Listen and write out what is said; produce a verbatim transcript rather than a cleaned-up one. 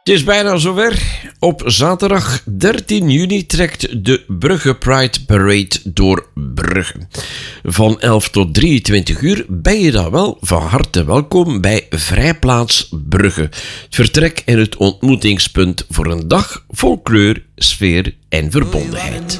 Het is bijna zover. Op zaterdag dertien juni trekt de Brugge Pride Parade door Brugge. Van elf tot drieëntwintig uur ben je dan wel van harte welkom bij Vrijplaats Brugge. Het vertrek en het ontmoetingspunt voor een dag vol kleur, sfeer en verbondenheid.